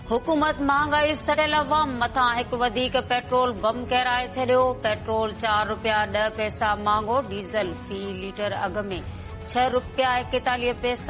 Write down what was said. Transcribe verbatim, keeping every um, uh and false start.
हुकूमत महांगाई सड़ियल अवाम मथां हिकु वधीक पेट्रोल बम किराए छॾियो। पेट्रोल चार रुपया ॾह पैसा महांगो, डीज़ल फ़ी लीटर अघ में छह रुपया एकतालीह पैसा।